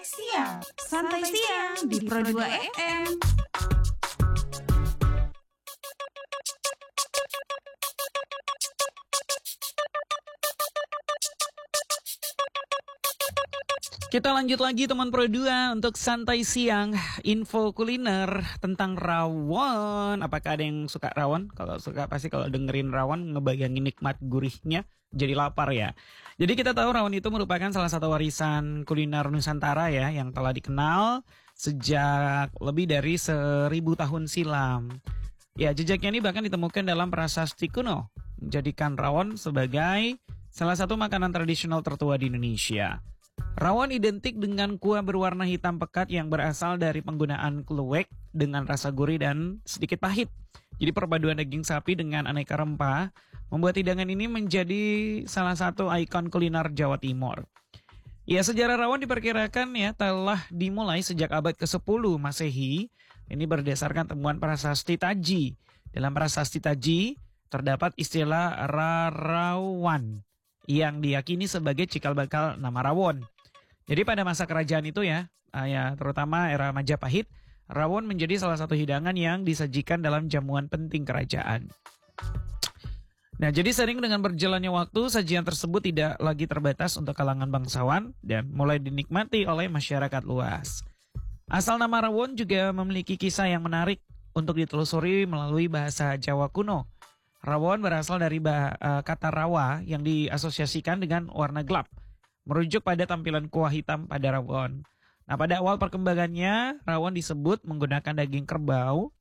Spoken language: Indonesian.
siang. Santai siang di Pro 2 FM. Kita lanjut lagi teman Pro 2 untuk santai siang, info kuliner tentang rawon. Apakah ada yang suka rawon? Kalau suka pasti kalau dengerin rawon ngebayangin nikmat gurihnya jadi lapar ya. Jadi kita tahu rawon itu merupakan salah satu warisan kuliner Nusantara ya yang telah dikenal sejak lebih dari 1000 tahun silam. Ya, jejaknya ini bahkan ditemukan dalam prasasti kuno, menjadikan rawon sebagai salah satu makanan tradisional tertua di Indonesia. Rawon identik dengan kuah berwarna hitam pekat yang berasal dari penggunaan kluwek dengan rasa gurih dan sedikit pahit. Jadi perpaduan daging sapi dengan aneka rempah membuat hidangan ini menjadi salah satu ikon kuliner Jawa Timur. Ya, sejarah rawon diperkirakan ya telah dimulai sejak abad ke-10 Masehi. Ini berdasarkan temuan prasasti Taji. Dalam prasasti Taji terdapat istilah rarawan yang diyakini sebagai cikal bakal nama rawon. Jadi pada masa kerajaan itu ya terutama era Majapahit, rawon menjadi salah satu hidangan yang disajikan dalam jamuan penting kerajaan. Nah, jadi sering dengan berjalannya waktu, sajian tersebut tidak lagi terbatas untuk kalangan bangsawan dan mulai dinikmati oleh masyarakat luas. Asal nama rawon juga memiliki kisah yang menarik untuk ditelusuri melalui bahasa Jawa kuno. Rawon berasal dari kata rawa yang diasosiasikan dengan warna gelap, merujuk pada tampilan kuah hitam pada rawon. Nah, pada awal perkembangannya, rawon disebut menggunakan daging kerbau